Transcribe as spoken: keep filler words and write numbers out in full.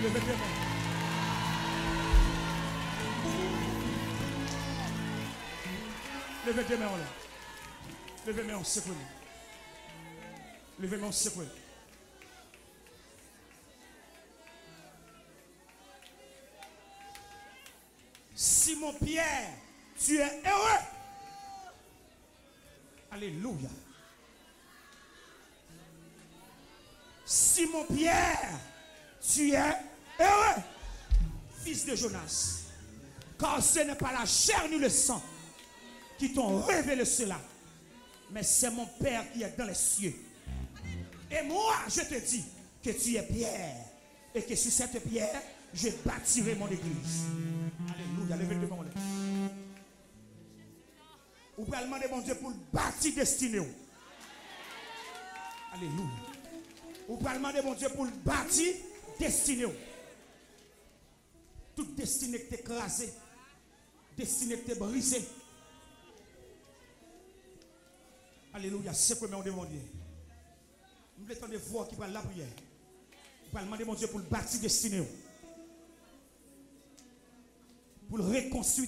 Levez tes mains. Levez tes mains là. Levez tes mains en secours. Levez tes mains en secours. Simon Pierre, tu es heureux. Alléluia. Simon Pierre, tu es heureux, fils de Jonas, car ce n'est pas la chair ni le sang qui t'ont révélé cela, mais c'est mon Père qui est dans les cieux. Et moi, je te dis que tu es Pierre, et que sur cette pierre, je bâtirai mon église. Alléluia, levez devant moi. Vous pouvez demander mon Dieu pour le bâtir destiné. Alléluia. Vous pouvez demander mon Dieu pour le bâtir destiné. Toute destinée qui t'est écrasée, destinée qui t'est brisée. Alléluia, c'est quoi on demande. Nous voulons entendre des voix qui parlent la prière. Vous pouvez demander mon Dieu pour le bâtir destiné. Pour le reconstruire.